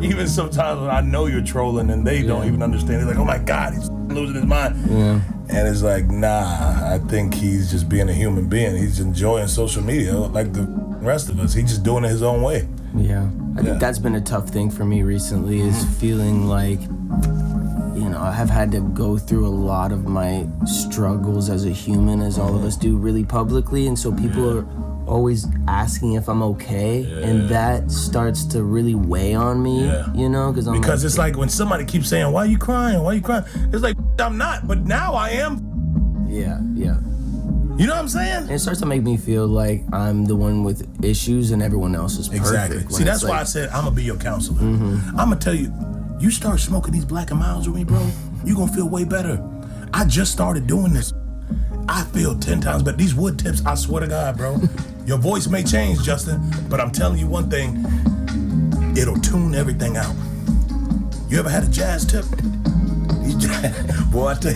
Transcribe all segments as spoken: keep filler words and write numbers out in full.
even sometimes when I know you're trolling and they yeah. don't even understand, they're like, oh my God, he's losing his mind. Yeah. And it's like, nah, I think he's just being a human being. He's enjoying social media like the rest of us. He's just doing it his own way. Yeah. I yeah. think that's been a tough thing for me recently, is mm-hmm. feeling like, you know, I have had to go through a lot of my struggles as a human, as all of us do, really publicly. And so people yeah. are always asking if I'm okay, yeah. and that starts to really weigh on me, yeah. you know? Cause I'm because like, it's like when somebody keeps saying, why are you crying? Why are you crying? It's like, I'm not, but now I am. Yeah, yeah. You know what I'm saying? And it starts to make me feel like I'm the one with issues and everyone else is perfect. Exactly. See, that's like, why I said I'm gonna be your counselor. Mm-hmm. I'm gonna tell you, you start smoking these Black and Milds with me, bro, you're gonna feel way better. I just started doing this. I feel ten times better. These wood tips, I swear to God, bro. Your voice may change, Justin, but I'm telling you one thing, it'll tune everything out. You ever had a jazz tip? These jazz, boy, I tell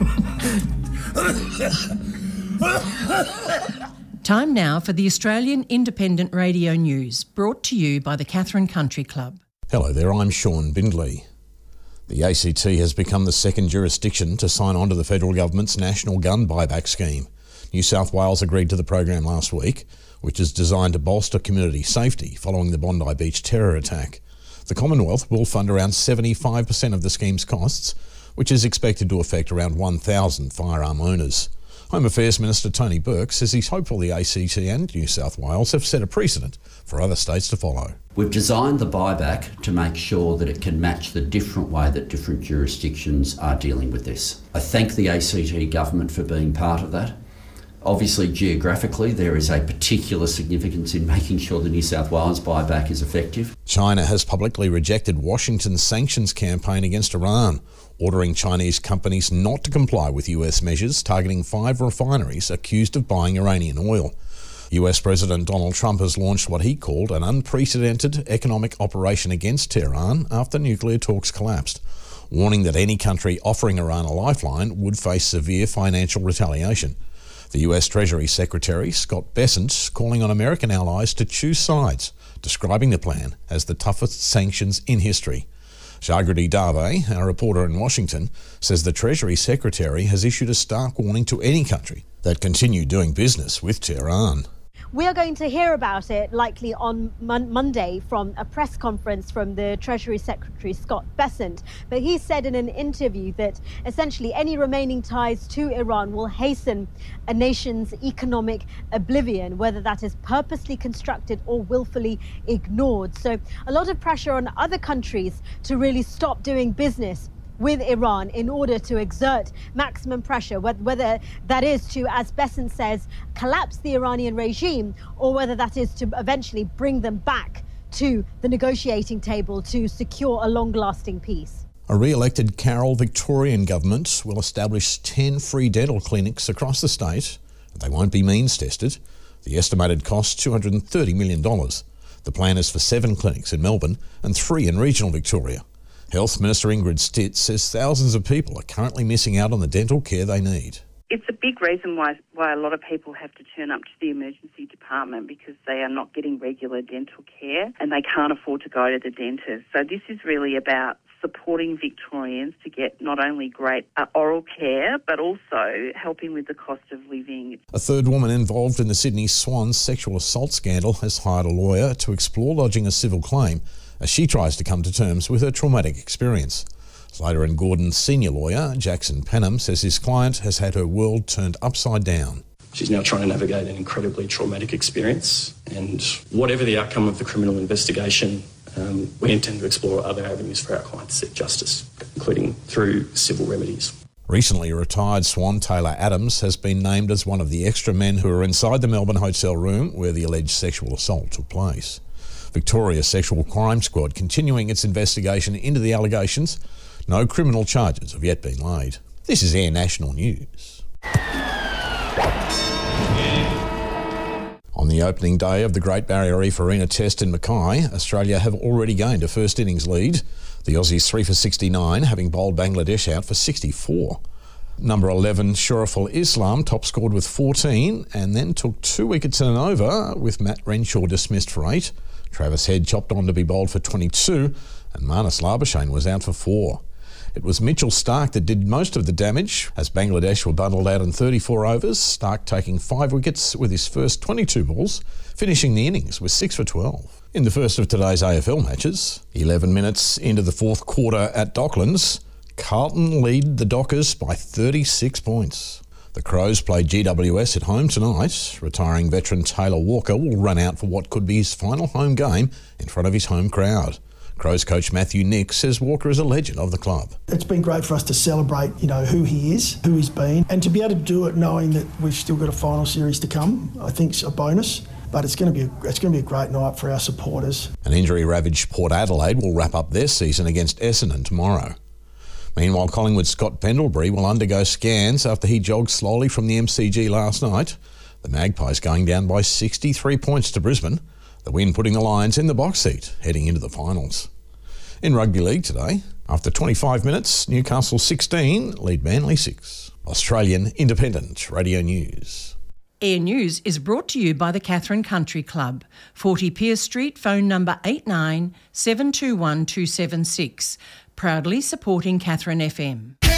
you. Time now for the Australian Independent Radio News, brought to you by the Katherine Country Club. Hello there, I'm Sean Bindley. The A C T has become the second jurisdiction to sign on to the federal government's national gun buyback scheme. New South Wales agreed to the program last week, which is designed to bolster community safety following the Bondi Beach terror attack. The Commonwealth will fund around seventy-five percent of the scheme's costs, which is expected to affect around one thousand firearm owners. Home Affairs Minister Tony Burke says he's hopeful the A C T and New South Wales have set a precedent for other states to follow. We've designed the buyback to make sure that it can match the different way that different jurisdictions are dealing with this. I thank the A C T government for being part of that. Obviously, geographically, there is a particular significance in making sure the New South Wales buyback is effective. China has publicly rejected Washington's sanctions campaign against Iran, ordering Chinese companies not to comply with U S measures targeting five refineries accused of buying Iranian oil. U S President Donald Trump has launched what he called an unprecedented economic operation against Tehran after nuclear talks collapsed, warning that any country offering Iran a lifeline would face severe financial retaliation. The U S Treasury Secretary, Scott Bessent, calling on American allies to choose sides, describing the plan as the toughest sanctions in history. Jagriti Dave, our reporter in Washington, says the Treasury Secretary has issued a stark warning to any country that continue doing business with Tehran. We are going to hear about it likely on mon- Monday from a press conference from the Treasury Secretary, Scott Bessent. But he said in an interview that essentially any remaining ties to Iran will hasten a nation's economic oblivion, whether that is purposely constructed or willfully ignored. So a lot of pressure on other countries to really stop doing business with Iran in order to exert maximum pressure, whether that is to, as Bessent says, collapse the Iranian regime, or whether that is to eventually bring them back to the negotiating table to secure a long-lasting peace. A re-elected Carroll Victorian government will establish ten free dental clinics across the state. They won't be means tested. The estimated cost two hundred thirty million dollars. The plan is for seven clinics in Melbourne and three in regional Victoria. Health Minister Ingrid Stitt says thousands of people are currently missing out on the dental care they need. It's a big reason why why a lot of people have to turn up to the emergency department, because they are not getting regular dental care and they can't afford to go to the dentist. So this is really about supporting Victorians to get not only great uh, oral care, but also helping with the cost of living. A third woman involved in the Sydney Swans sexual assault scandal has hired a lawyer to explore lodging a civil claim as she tries to come to terms with her traumatic experience. Slater and Gordon's senior lawyer, Jackson Penham, says his client has had her world turned upside down. She's now trying to navigate an incredibly traumatic experience, and whatever the outcome of the criminal investigation, um, we intend to explore other avenues for our client to seek justice, including through civil remedies. Recently, retired Swan Taylor Adams has been named as one of the extra men who are inside the Melbourne hotel room where the alleged sexual assault took place. Victoria's Sexual Crime Squad continuing its investigation into the allegations. No criminal charges have yet been laid. This is Air National News. On the opening day of the Great Barrier Reef Arena Test in Mackay, Australia have already gained a first innings lead. The Aussies three for sixty-nine, having bowled Bangladesh out for sixty-four. Number eleven, Shuraful Islam, top scored with fourteen and then took two wickets in an over with Matt Renshaw dismissed for eight. Travis Head chopped on to be bowled for twenty-two, and Marnus Labuschagne was out for four. It was Mitchell Starc that did most of the damage as Bangladesh were bundled out in thirty-four overs, Starc taking five wickets with his first twenty-two balls, finishing the innings with six for twelve. In the first of today's A F L matches, eleven minutes into the fourth quarter at Docklands, Carlton lead the Dockers by thirty-six points. The Crows play G W S at home tonight. Retiring veteran Taylor Walker will run out for what could be his final home game in front of his home crowd. Crows coach Matthew Nick says Walker is a legend of the club. It's been great for us to celebrate, you know, who he is, who he's been, and to be able to do it knowing that we've still got a final series to come, I think is a bonus. But it's going to be a, it's going to be a great night for our supporters. An injury-ravaged Port Adelaide will wrap up their season against Essendon tomorrow. Meanwhile, Collingwood's Scott Pendlebury will undergo scans after he jogged slowly from the M C G last night. The Magpies going down by sixty-three points to Brisbane. The win putting the Lions in the box seat, heading into the finals. In Rugby League today, after twenty-five minutes, Newcastle sixteen lead Manly six. Australian Independent Radio News. Air News is brought to you by the Catherine Country Club, forty Pearce Street, phone number eight nine seven two one two seven six. Proudly supporting Catherine F M.